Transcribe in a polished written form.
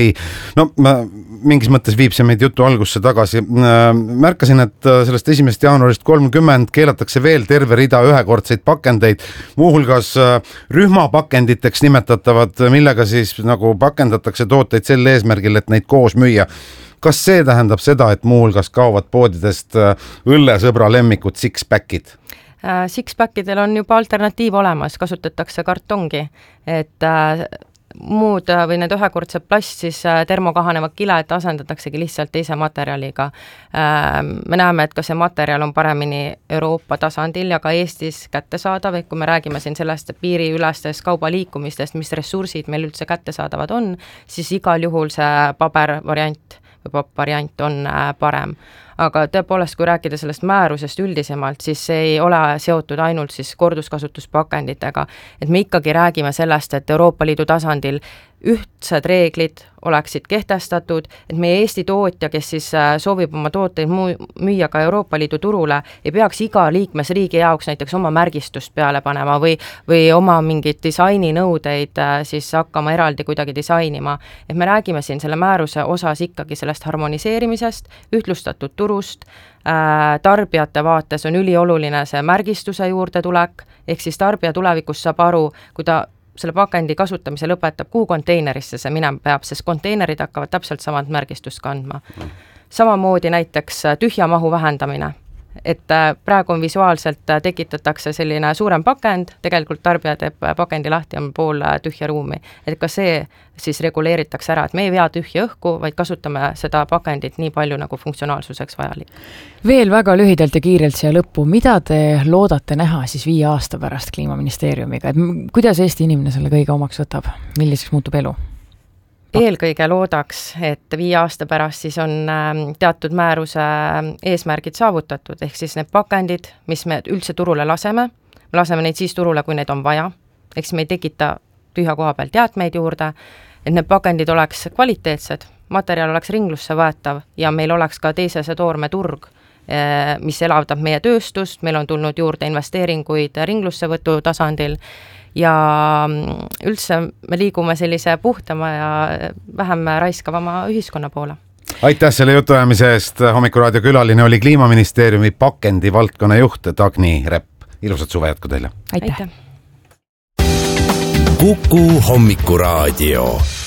No mingis mõttes viib see meid jutu algusse tagasi. Märkasin, et sellest 1. jaanuarist 30 keelatakse veel terve rida ühekordseid pakendeid, muuhulgas rühmapakenditeks nimetatavad, millega siis nagu pakendatakse tooteid sel eesmärgil, et neid koos müüa. Kas see tähendab seda, et muuhulgas kaovad poodidest õllesõbra lemmikud six-packid? Six-packidel on juba alternatiiv olemas, kasutatakse kartongi, et muud või need ühekordsed plast, siis termokahanevad kiled asendataksegi lihtsalt teise materjaliga. Me näeme, et ka see materjal on paremini Euroopa tasandil ja ka Eestis kättesaadav, et kui me räägime siin sellest piiriülestest kaubaliikumistest, mis ressursid meil üldse kättesaadavad on, siis igal juhul see pabervariant või pappvariant on parem. Aga tõepoolest, kui rääkida sellest määrusest üldisemalt, siis see ei ole seotud ainult siis korduskasutuspakenditega, et me ikkagi räägime sellest, et Euroopa Liidu tasandil ühtsed reeglid oleksid kehtestatud, et meie Eesti tootja, kes siis soovib oma tooteid müüa ka Euroopa Liidu turule, ei peaks iga liikmesriigi jaoks näiteks oma märgistust peale panema või oma mingid disaininõudeid siis hakkama eraldi kuidagi disainima. Et me räägime siin selle määruse osas ikkagi sellest harmoniseerimisest, ühtlustatud turust, tarbijate vaates on ülioluline see märgistuse juurde tulek, ehk siis tarbija tulevikus saab aru, kui ta selle pakendi kasutamise lõpetab, kuhu konteinerisse see minema peab, sest konteinerid hakkavad täpselt samad märgistust kandma. Samamoodi näiteks tühja mahu vähendamine, et praegu on visuaalselt tekitatakse selline suurem pakend, tegelikult tarbija teeb pakendi lahti ja pool tühja ruumi, et ka see siis reguleeritakse ära, et me ei vea tühja õhku, vaid kasutame seda pakendit nii palju nagu funktsionaalsuseks vajalik. Veel väga lühidalt ja kiirelt siia lõppu, mida te loodate näha siis 5 aasta pärast Kliimaministeeriumiga, et kuidas Eesti inimene selle kõige omaks võtab, milliseks muutub elu? Eelkõige loodaks, et 5 aasta pärast siis on teatud määruse eesmärgid saavutatud, ehk siis need pakendid, mis me üldse turule laseme neid siis turule, kui neid on vaja, ehk siis me ei tekita tühja koha pealt jäätmeid juurde, et need pakendid oleks kvaliteetsed, materjal oleks ringlusse võetav ja meil oleks ka teisese toorme turg, mis elavdab meie tööstust, meil on tulnud juurde investeeringuid ringlussevõtu tasandil ja üldse me liigume sellise puhtama ja vähem raiskavama ühiskonna poole. Aitäh selle jutuajamise eest. Hommikuraadio külaline oli Kliimaministeeriumi pakendi valdkonna juht Dagni Repp. Ilusat suve jätku teile. Aitäh. Kuku Hommikuraadio.